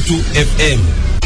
Baitu FM.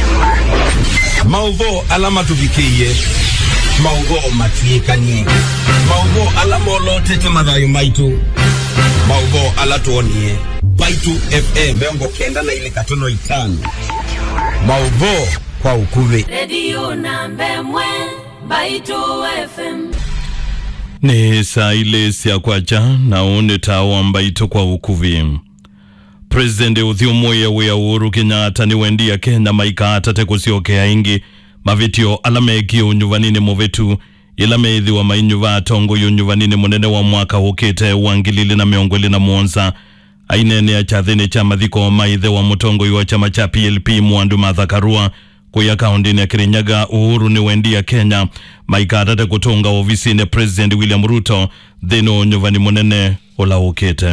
Maudho alama tuvikie. Maudho matiekanie. Maudho alama olote madhayo maitu. Maudho alatuonie. Baitu FM. Meongo kenda na ile katono itano. Maudho kwa ukuve. Radio nambe mwe. Baitu FM. Ni saa ile siya kwa cha na unetawa Baitu kwa ukuve. President Uthiumoya wa Uhuru Kenyatta ni wendi ya Kenya maikata tekusiokea ingi mavitio alameki unyuvanini muvetu ilameidhi wa mainyuva tongo unyuvanini munene wa mwaka hukete wangilili na miongoli na muonza ainene ya chathini cha mathiko maithe wa mutongo wa chama cha PLP Mwandu Martha Karua kuya kaundini ya Kirinyaga. Uhuru ni wendi ya Kenya maikata tekutunga ofisini President William Ruto dhino unyuvani munene ula hukete.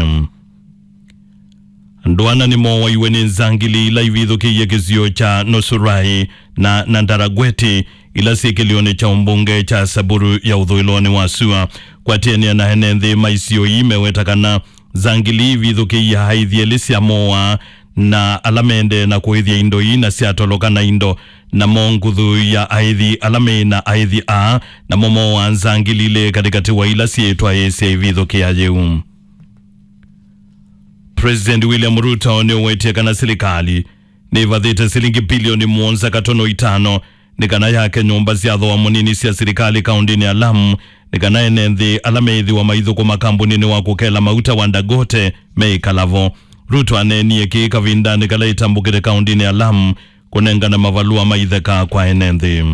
Nduana ni mowa iweni nzangili ila ividhuki ya kizio cha Nosurai na Nandaragweti ila sikilione cha umbunge cha Saburu ya udhuiloni wa Sua kwa tienia na henenthi maisio imewetakana zangili ividhuki ya haithi elisia mowa na alamende na kuhithia indo ina siatoloka na indo na mongudhu ya haithi alame na haithi a na momowa nzangili ile katikati wa ila sietwa esi ividhuki ya jeum. President William Ruto ni uwetia kana serikali ni vadhita silingi bilioni 1.5 ni kana yake nyumba ziadho wa munini siya serikali kaundini ya Lamu ni kana enenthi alameithi wa maithu kwa makambunini wa kukela mauta wa Dangote Mei Kalavo. Ruto anenie kiika vindani kala itambukire kaundini ya Lamu kunengana mavalua maitheka kwa enenthi.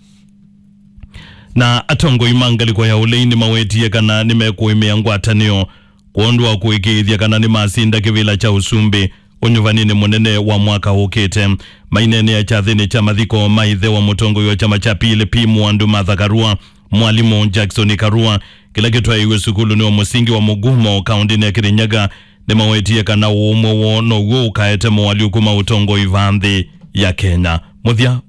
Na atongo imangali kwa ya uleini mawetia kana nimekuimia ngwatanio kuondwa kuikithia kana ni masinda kivila cha Usumbi unyuvanini munene wa mwaka hukete mainene ya chathini cha mathiko maithe wa mutongo wa chama cha PLP Mwandu Martha Karua Mwalimu Jackson Karua kila kitwa iwe sukulu ni wa musingi wa Mugumo kaundini ya Kirinyaga ni mawetia kana umo wono ukaete mwaliukuma utongo ivanthi ya Kenya. Muthia